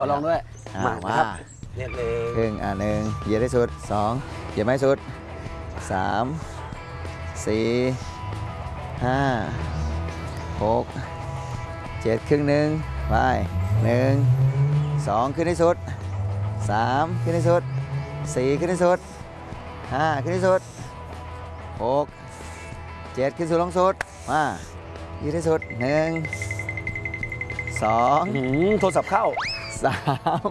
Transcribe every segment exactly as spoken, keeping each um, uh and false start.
ลองด้วยมาครับเนี่ยเลยครึ่งอ่ะหนึ่งเหยียดให้สุดสองเหยียดไม่สุดสามสี่ห้าหกเจ็ดครึ่งหนึ่งไปหนึ่งสองขึ้นให้สุดสามขึ้นให้สุดสี่ขึ้นให้สุดห้าขึ้นให้สุดหกเจ็ดขึ้นสู่ลงสุดมายืดให้สุดหนึ่งสองโทรศัพท์เข้าสาม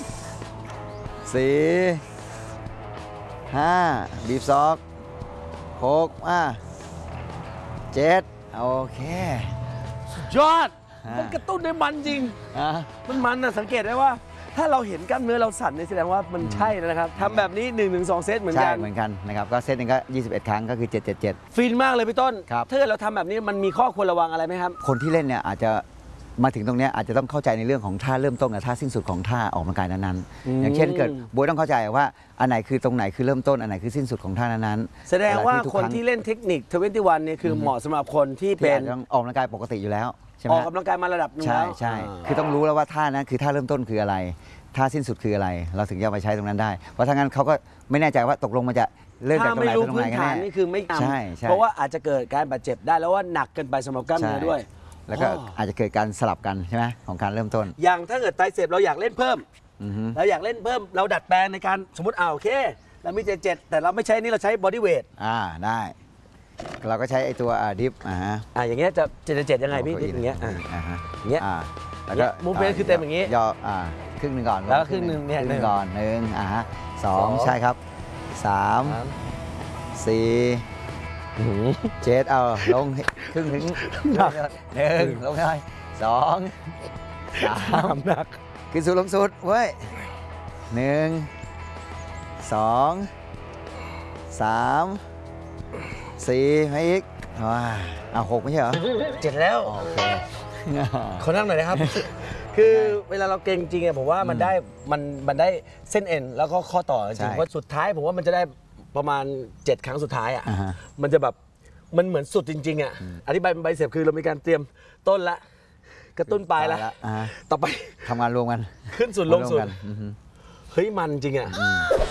สี่ห้าบีบศอกหกมาเจ็ดโอเคสุดยอดมันกระตุ้นได้มันจริงมันมันนะสังเกตได้ว่าถ้าเราเห็นกล้ามเนื้อเราสั่นนี่แสดงว่ามันใช่นะครับทำแบบนี้ หนึ่งถึงสอง เซตเหมือนกันใช่เหมือนกันนะครับก็เซตหนึ่งก็ยี่สิบเอ็ดครั้งก็คือเจ็ด เจ็ด เจ็ดฟินมากเลยพี่ต้นถ้าเกิดเราทำแบบนี้มันมีข้อควรระวังอะไรไหมครับคนที่เล่นเนี่ยอาจจะมาถึงตรงนี้อาจจะต้องเข้าใจในเรื่องของท่าเริ่มต้นกับท่าสิ้นสุดของท่าออกกำลังกายนั้นๆอย่างเช่นเกิดบวยต้องเข้าใจว่าอันไหนคือตรงไหนคือเริ่มต้นอันไหนคือสิ้นสุดของท่านั้นๆแสดงว่าคนที่เล่นเทคนิคทเวนตี้วันเนี่ยคือเหมาะสำหรับคนที่เป็นออกกำลังกายปกติอยู่แล้วใช่ไหมออกกำลังกายมาระดับนึงแล้วใช่ใช่คือต้องรู้แล้วว่าท่านั้นคือท่าเริ่มต้นคืออะไรท่าสิ้นสุดคืออะไรเราถึงจะไปใช้ตรงนั้นได้เพราะถ้างั้นเขาก็ไม่แน่ใจว่าตกลงมันจะเริ่มจากตรงไหนตรงไหนกันแน่นี่คือไม่ใช่เพราะว่าอาจจะเกิดการบาดเจ็บได้แล้วว่าหนักเกินไปสำหรับกล้ามเนื้อด้วยแล้วก็อาจจะเกิดการสลับกันใช่ไหมของการเริ่มต้นอย่างถ้าเกิดไตรเสพเราอยากเล่นเพิ่มเราอยากเล่นเพิ่มเราดัดแปลงในการสมมติเอาโอเคเรามีเจ็ดเจ็ดแต่เราไม่ใช้นี่เราใช้บอดี้เวทอ่าได้เราก็ใช้ไอตัวดิฟอ่าฮะอ่าอย่างเงี้ยจะเจ็ดเจ็ดยังไงพี่อย่างเงี้ยอ่าฮะอย่างเงี้ยแล้วก็มูฟเมนต์คือเต็มอย่างงี้ย่ออ่าครึ่งหนึ่งก่อนแล้วครึ่งหนึ่งเนี่ยครึ่งก่อนหนึ่งอ่าฮะสองใช่ครับสามสี่เจ็ดเอาลงครึ่งถึงหนึ่งลงได้สองสามหนักขึ้นสู่ลงสุดเว้ยหนึ่งสองสามสี่ให้อีกว้าเอาหกไม่ใช่เหรอเจ็ดแล้วโอเคขอนั่งหน่อยนะครับคือเวลาเราเก่งจริงอะผมว่ามันได้มันมันได้เส้นเอ็นแล้วก็ข้อต่อจริงเพราะสุดท้ายผมว่ามันจะได้ประมาณเจ็ดครั้งสุดท้ายอะมันจะแบบมันเหมือนสุดจริงๆอ่ะอธิบายเป็นใบเสพคือเรามีการเตรียมต้นละกระตุ้นปลายละต่อไปทำงานรวมกันขึ้นสุดลงสุดเฮ้ยมันจริงอ่ะ